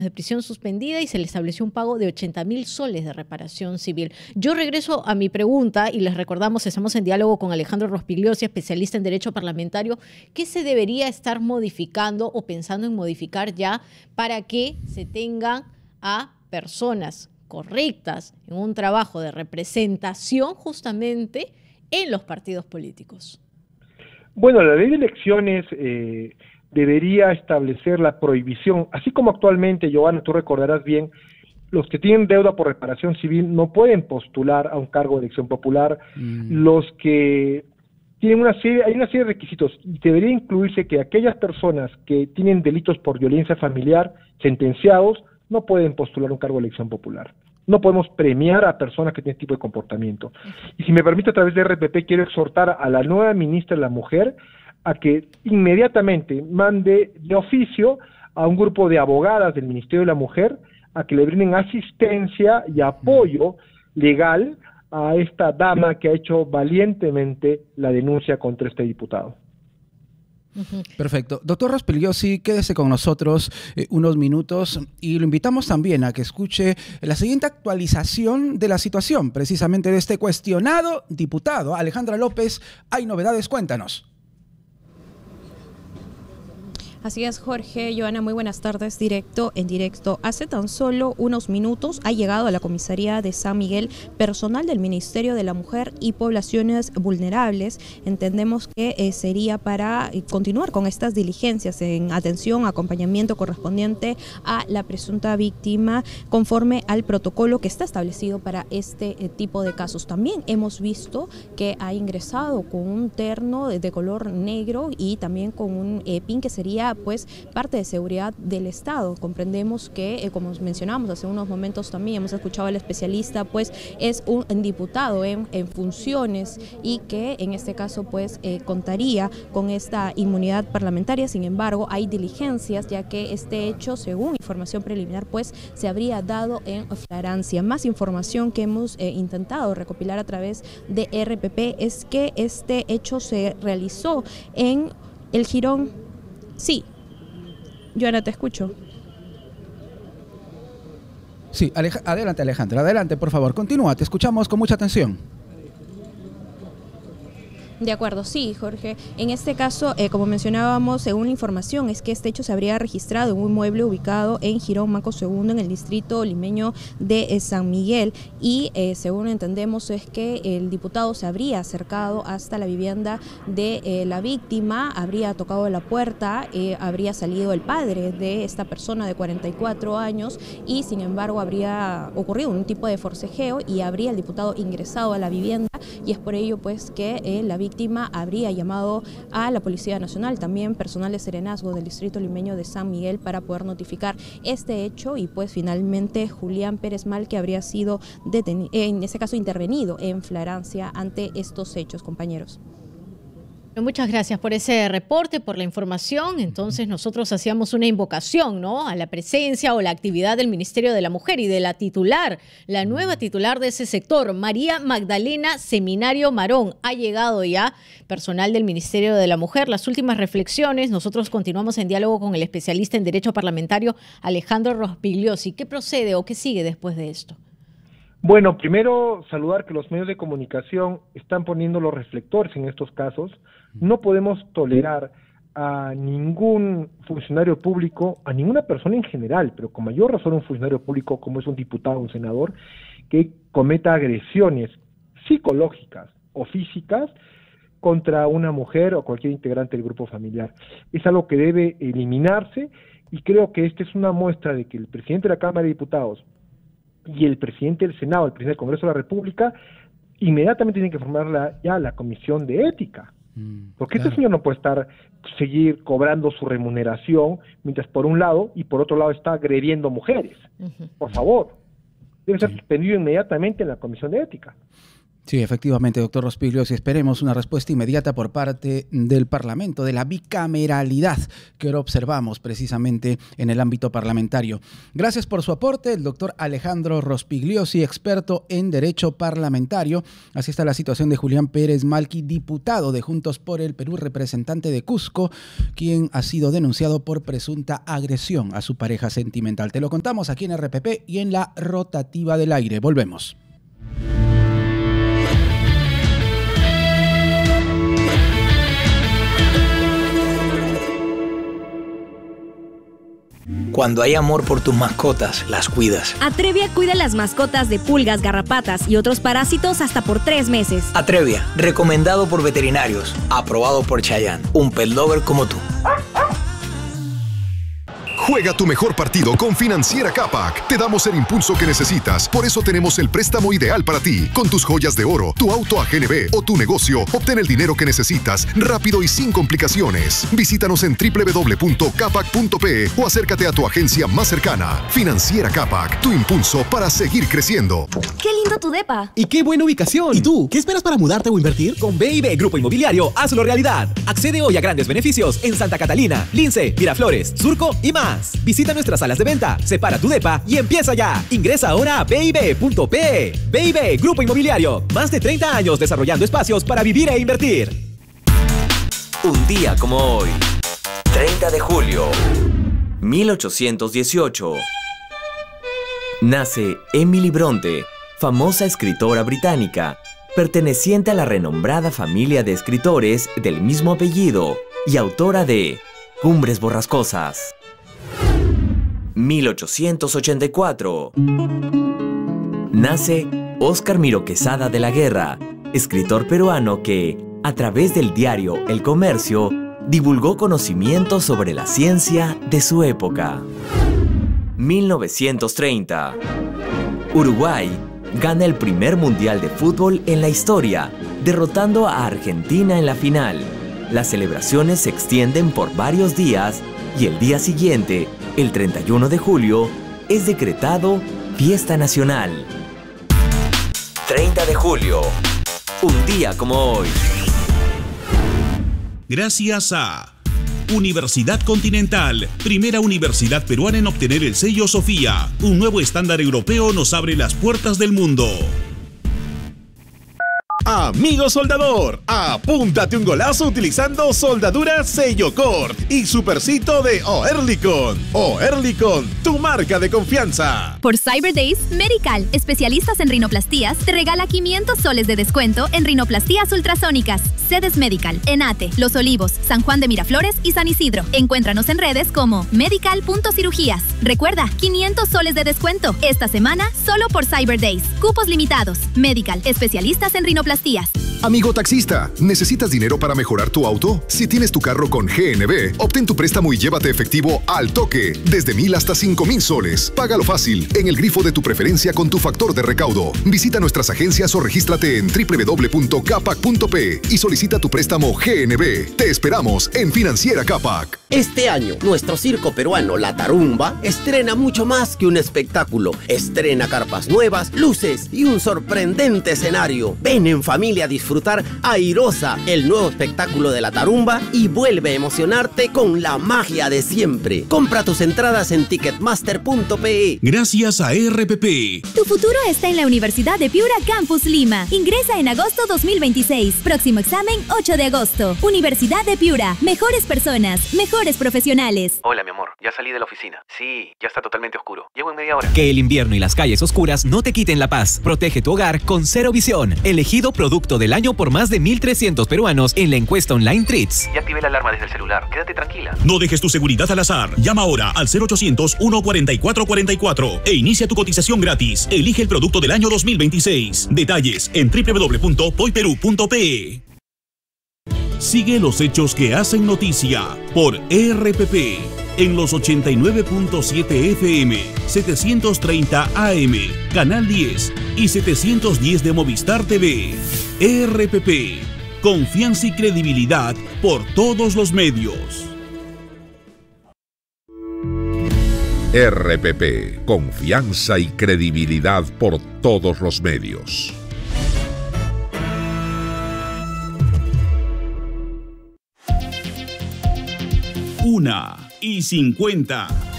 de prisión suspendida y se le estableció un pago de 80.000 soles de reparación civil. Yo regreso a mi pregunta y les recordamos, estamos en diálogo con Alejandro Rospigliosi, especialista en Derecho Parlamentario. ¿Qué se debería estar modificando o pensando en modificar ya para que se tengan a personas correctas en un trabajo de representación justamente en los partidos políticos? Bueno, la ley de elecciones debería establecer la prohibición, así como actualmente, Giovanna, tú recordarás bien, los que tienen deuda por reparación civil no pueden postular a un cargo de elección popular. Los que tienen hay una serie de requisitos, y debería incluirse que aquellas personas que tienen delitos por violencia familiar, sentenciados, no pueden postular un cargo de elección popular. No podemos premiar a personas que tienen este tipo de comportamiento. Y si me permite, a través de RPP, quiero exhortar a la nueva ministra de la Mujer a que inmediatamente mande de oficio a un grupo de abogadas del Ministerio de la Mujer a que le brinden asistencia y apoyo legal a esta dama que ha hecho valientemente la denuncia contra este diputado. Perfecto. Doctor Rospigliosi, quédese con nosotros unos minutos y lo invitamos también a que escuche la siguiente actualización de la situación, precisamente de este cuestionado diputado. Alejandra López, hay novedades, cuéntanos. Así es, Jorge. Joana, muy buenas tardes. En directo. Hace tan solo unos minutos ha llegado a la comisaría de San Miguel personal del Ministerio de la Mujer y Poblaciones Vulnerables. Entendemos que sería para continuar con estas diligencias en atención, acompañamiento correspondiente a la presunta víctima conforme al protocolo que está establecido para este tipo de casos. También hemos visto que ha ingresado con un terno de color negro y también con un pin que sería pues parte de seguridad del Estado. Comprendemos que, como mencionamos hace unos momentos también, hemos escuchado al especialista, pues es un diputado en funciones y que en este caso pues contaría con esta inmunidad parlamentaria. Sin embargo, hay diligencias ya que este hecho, según información preliminar, pues se habría dado en flagrancia. Más información que hemos intentado recopilar a través de RPP es que este hecho se realizó en el Jirón. Sí, Joana, te escucho. Sí, adelante Alejandra, adelante por favor, continúa, te escuchamos con mucha atención. De acuerdo, sí, Jorge. En este caso, como mencionábamos, según la información, es que este hecho se habría registrado en un inmueble ubicado en Jirón Maco II, en el distrito limeño de San Miguel, y según entendemos es que el diputado se habría acercado hasta la vivienda de la víctima, habría tocado la puerta, habría salido el padre de esta persona de 44 años y sin embargo habría ocurrido un tipo de forcejeo y habría el diputado ingresado a la vivienda, y es por ello pues que la víctima habría llamado a la Policía Nacional, también personal de serenazgo del distrito limeño de San Miguel, para poder notificar este hecho, y pues finalmente Julián Pérez Malque habría sido en este caso intervenido en flagrancia ante estos hechos, compañeros. Muchas gracias por ese reporte, por la información. Entonces nosotros hacíamos una invocación, ¿no?, a la presencia o la actividad del Ministerio de la Mujer y de la titular, la nueva titular de ese sector, María Magdalena Seminario Marón. Ha llegado ya personal del Ministerio de la Mujer. Las últimas reflexiones, nosotros continuamos en diálogo con el especialista en Derecho Parlamentario, Alejandro Rospigliosi. ¿Qué procede o qué sigue después de esto? Bueno, primero saludar que los medios de comunicación están poniendo los reflectores en estos casos. No podemos tolerar a ningún funcionario público, a ninguna persona en general, pero con mayor razón un funcionario público como es un diputado, un senador, que cometa agresiones psicológicas o físicas contra una mujer o cualquier integrante del grupo familiar. Es algo que debe eliminarse, y creo que esta es una muestra de que el presidente de la Cámara de Diputados y el presidente del Senado, el presidente del Congreso de la República, inmediatamente tienen que formar ya la Comisión de Ética. Porque claro. Este señor no puede seguir cobrando su remuneración mientras por un lado y por otro lado está agrediendo mujeres. Por favor, debe ser suspendido inmediatamente en la Comisión de Ética. Sí, efectivamente, doctor Rospigliosi, esperemos una respuesta inmediata por parte del Parlamento, de la bicameralidad que ahora observamos precisamente en el ámbito parlamentario. Gracias por su aporte, el doctor Alejandro Rospigliosi, experto en Derecho Parlamentario. Así está la situación de Julián Pérez Malqui, diputado de Juntos por el Perú, representante de Cusco, quien ha sido denunciado por presunta agresión a su pareja sentimental. Te lo contamos aquí en RPP y en la rotativa del aire. Volvemos. Cuando hay amor por tus mascotas, las cuidas. Atrevia cuida las mascotas de pulgas, garrapatas y otros parásitos hasta por 3 meses. Atrevia, recomendado por veterinarios, aprobado por Chayanne, un pet lover como tú. Juega tu mejor partido con Financiera Capac. Te damos el impulso que necesitas. Por eso tenemos el préstamo ideal para ti. Con tus joyas de oro, tu auto a GNB o tu negocio, obtén el dinero que necesitas rápido y sin complicaciones. Visítanos en www.capac.pe o acércate a tu agencia más cercana. Financiera Capac, tu impulso para seguir creciendo. ¡Qué lindo tu depa! ¡Y qué buena ubicación! ¿Y tú? ¿Qué esperas para mudarte o invertir? Con BIB Grupo Inmobiliario, hazlo realidad. Accede hoy a grandes beneficios en Santa Catalina, Lince, Miraflores, Surco y más. Visita nuestras salas de venta, separa tu depa y empieza ya. Ingresa ahora a BIB.pe. BIB Grupo Inmobiliario, más de 30 años desarrollando espacios para vivir e invertir. Un día como hoy, 30 de julio, 1818. Nace Emily Bronte, famosa escritora británica, perteneciente a la renombrada familia de escritores del mismo apellido y autora de Cumbres Borrascosas. 1884. Nace Óscar Miro Quesada de la Guerra, escritor peruano que, a través del diario El Comercio, divulgó conocimientos sobre la ciencia de su época. 1930. Uruguay gana el primer mundial de fútbol en la historia, derrotando a Argentina en la final. Las celebraciones se extienden por varios días y el día siguiente, el 31 de julio, es decretado Fiesta Nacional. 30 de julio, un día como hoy. Gracias a Universidad Continental, primera universidad peruana en obtener el sello Sofía. Un nuevo estándar europeo nos abre las puertas del mundo. Amigo soldador, apúntate un golazo utilizando soldadura Sellocort y supercito de Oerlikon. Oerlikon, tu marca de confianza. Por Cyber Days, Medical, especialistas en rinoplastías, te regala 500 soles de descuento en rinoplastías ultrasónicas. Sedes Medical, Enate, Los Olivos, San Juan de Miraflores y San Isidro. Encuéntranos en redes como medical.cirugías. Recuerda, 500 soles de descuento esta semana solo por Cyber Days. Cupos limitados. Medical, especialistas en rinoplastías. Amigo taxista, ¿necesitas dinero para mejorar tu auto? Si tienes tu carro con GNB, obtén tu préstamo y llévate efectivo al toque, desde 1,000 hasta 5,000 soles. Págalo fácil, en el grifo de tu preferencia con tu factor de recaudo. Visita nuestras agencias o regístrate en www.capac.pe y solicita tu préstamo GNB. Te esperamos en Financiera Capac. Este año, nuestro circo peruano La Tarumba estrena mucho más que un espectáculo. Estrena carpas nuevas, luces y un sorprendente escenario. Ven en familia a disfrutar Airosa, el nuevo espectáculo de La Tarumba, y vuelve a emocionarte con la magia de siempre. Compra tus entradas en ticketmaster.pe. Gracias a RPP. Tu futuro está en la Universidad de Piura Campus Lima. Ingresa en agosto 2026. Próximo examen 8 de agosto. Universidad de Piura. Mejores personas, mejores profesionales. Hola, mi amor. Ya salí de la oficina. Sí, ya está totalmente oscuro. Llego en media hora. Que el invierno y las calles oscuras no te quiten la paz. Protege tu hogar con Cero Visión. Elegido Producto del Año por más de 1,300 peruanos en la encuesta online Treats. Ya activé la alarma desde el celular. Quédate tranquila. No dejes tu seguridad al azar. Llama ahora al 0800-144-44 e inicia tu cotización gratis. Elige el Producto del Año 2026. Detalles en www.poiperú.pe. Sigue los hechos que hacen noticia por RPP en los 89.7 FM, 730 AM, Canal 10 y 710 de Movistar TV. RPP, confianza y credibilidad por todos los medios. RPP, confianza y credibilidad por todos los medios. 1:50.